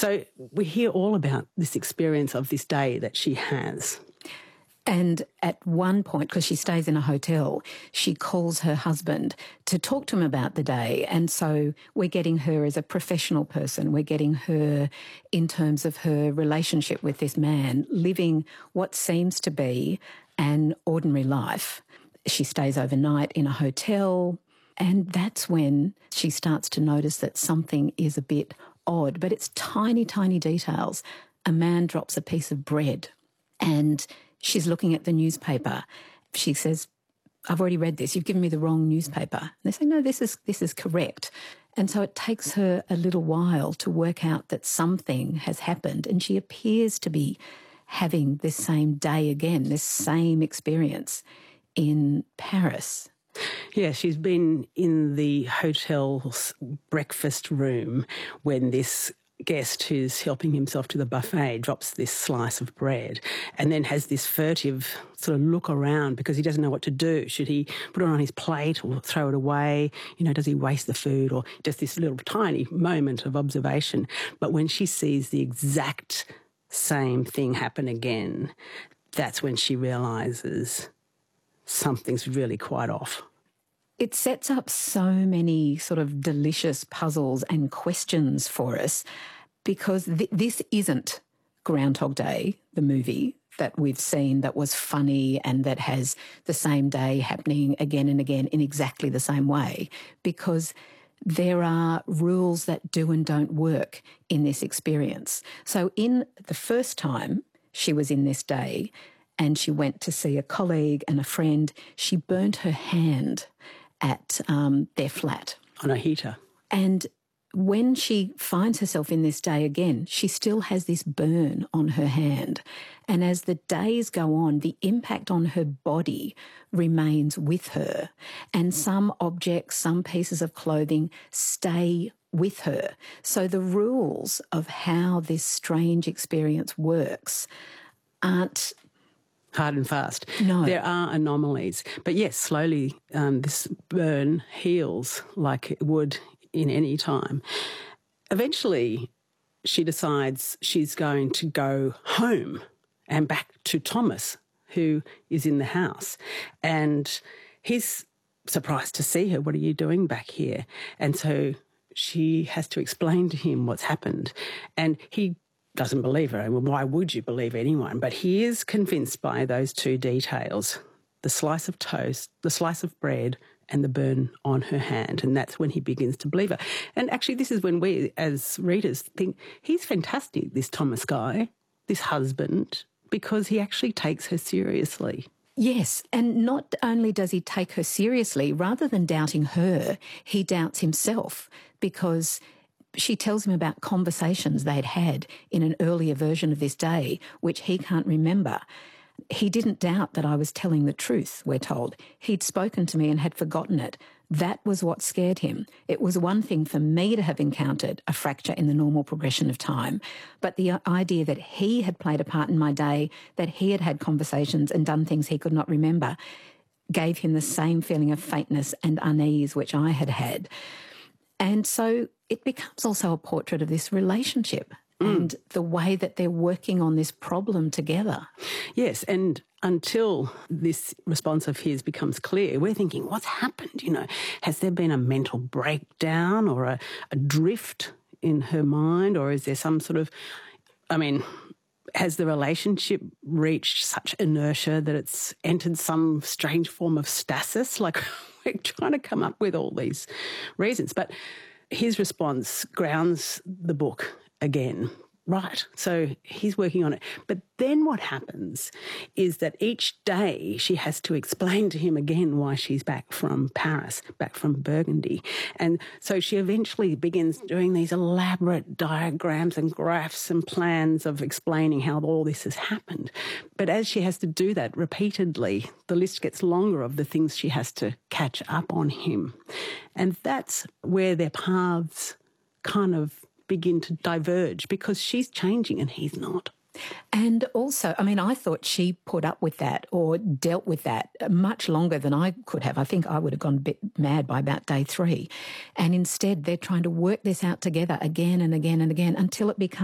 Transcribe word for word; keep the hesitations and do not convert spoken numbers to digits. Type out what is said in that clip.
So we hear all about this experience of this day that she has. And at one point, because she stays in a hotel, she calls her husband to talk to him about the day. And so we're getting her as a professional person. We're getting her in terms of her relationship with this man, living what seems to be an ordinary life. She stays overnight in a hotel, and that's when she starts to notice that something is a bit odd. But it's tiny, tiny details. A man drops a piece of bread, and she's looking at the newspaper. She says, I've already read this. You've given me the wrong newspaper. And they say, no, this is this is correct. And so it takes her a little while to work out that something has happened, and she appears to be having this same day again, this same experience in Paris. Yeah, she's been in the hotel's breakfast room when this guest who's helping himself to the buffet drops this slice of bread and then has this furtive sort of look around because he doesn't know what to do. Should he put it on his plate or throw it away? You know, does he waste the food? Or just this little tiny moment of observation. But when she sees the exact same thing happen again, that's when she realises something's really quite off. It sets up so many sort of delicious puzzles and questions for us because th- this isn't Groundhog Day, the movie that we've seen that was funny and that has the same day happening again and again in exactly the same way, because there are rules that do and don't work in this experience. So in the first time she was in this day and she went to see a colleague and a friend, she burnt her hand at um, their flat. On a heater. And when she finds herself in this day again, she still has this burn on her hand. And as the days go on, the impact on her body remains with her. And some objects, some pieces of clothing stay with her. So the rules of how this strange experience works aren't hard and fast. No. There are anomalies. But yes, slowly um, this burn heals like it would in any time. Eventually, she decides she's going to go home and back to Thomas, who is in the house. And he's surprised to see her. What are you doing back here? And so she has to explain to him what's happened. And he doesn't believe her. Well, why would you believe anyone? But he is convinced by those two details, the slice of toast, the slice of bread, and the burn on her hand. And that's when he begins to believe her. And actually, this is when we, as readers, think he's fantastic, this Thomas guy, this husband, because he actually takes her seriously. Yes, and not only does he take her seriously, rather than doubting her, he doubts himself, because she tells him about conversations they'd had in an earlier version of this day, which he can't remember. He didn't doubt that I was telling the truth, we're told. He'd spoken to me and had forgotten it. That was what scared him. It was one thing for me to have encountered a fracture in the normal progression of time, but the idea that he had played a part in my day, that he had had conversations and done things he could not remember, gave him the same feeling of faintness and unease which I had had. And so it becomes also a portrait of this relationship mm. and the way that they're working on this problem together. Yes, and until this response of his becomes clear, we're thinking, what's happened? You know, has there been a mental breakdown or a, a drift in her mind, or is there some sort of, I mean, has the relationship reached such inertia that it's entered some strange form of stasis? Like, we're trying to come up with all these reasons. But his response grounds the book again. Right, so he's working on it. But then what happens is that each day she has to explain to him again why she's back from Paris, back from Burgundy. And so she eventually begins doing these elaborate diagrams and graphs and plans of explaining how all this has happened. But as she has to do that repeatedly, the list gets longer of the things she has to catch up on him. And that's where their paths kind of begin to diverge, because she's changing and he's not. And also, I mean, I thought she put up with that or dealt with that much longer than I could have. I think I would have gone a bit mad by about day three. And instead, they're trying to work this out together again and again and again until it becomes